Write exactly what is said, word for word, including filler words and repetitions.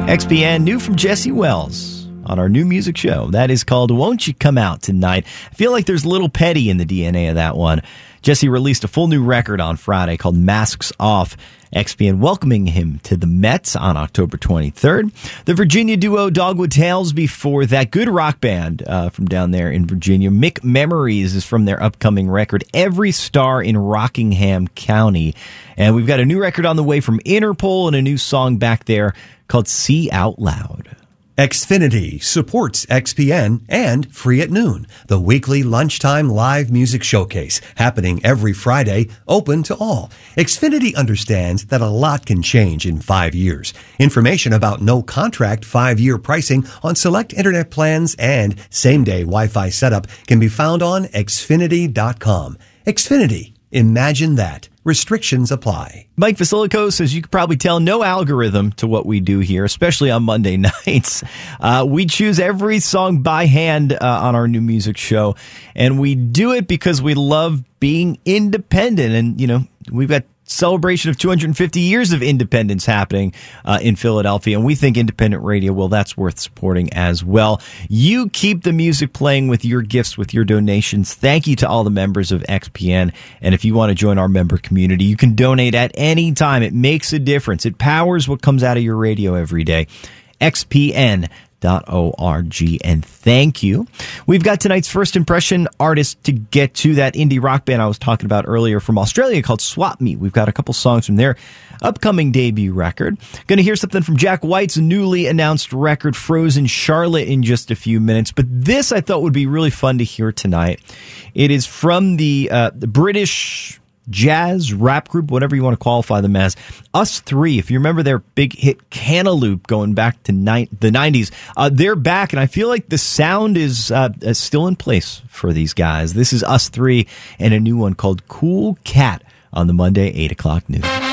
X P N, new from Jesse Wells on our new music show. That is called Won't You Come Out Tonight. I feel like there's a little Petty in the D N A of that one. Jesse released a full new record on Friday called Masks Off. X P N welcoming him to the Mets on October twenty-third. The Virginia duo Dogwood Tales before that. Good rock band uh, from down there in Virginia. Mick Memories is from their upcoming record, Every Star in Rockingham County. And we've got a new record on the way from Interpol and a new song back there called See Out Loud. Xfinity supports X P N and Free at Noon, the weekly lunchtime live music showcase happening every Friday, open to all. Xfinity understands that a lot can change in five years. Information about no contract five-year pricing on select internet plans and same-day Wi-Fi setup can be found on Xfinity dot com. Xfinity. Imagine that. Restrictions apply. Mike Vasilikos, as you can probably tell, no algorithm to what we do here, especially on Monday nights. Uh, we choose every song by hand uh, on our new music show, and we do it because we love being independent. And, you know, we've got celebration of two hundred fifty years of independence happening uh, in Philadelphia, and we think independent radio, well, that's worth supporting as well. You keep the music playing with your gifts, with your donations. Thank you to all the members of X P N, and if you want to join our member community, you can donate at any time. It makes a difference. It powers what comes out of your radio every day. X P N dot org, and thank you. We've got tonight's first impression artist to get to, that indie rock band I was talking about earlier from Australia called Swap Meet. We've got a couple songs from their upcoming debut record. Going to hear something from Jack White's newly announced record, Frozen Charlotte, in just a few minutes, but this I thought would be really fun to hear tonight. It is from the, uh, the British jazz rap group, whatever you want to qualify them as, Us Three. If you remember their big hit Cantaloupe going back to ni- the nineties, uh, they're back, and I feel like the sound is uh, still in place for these guys. This is Us Three and a new one called Cool Cat on the Monday eight o'clock news.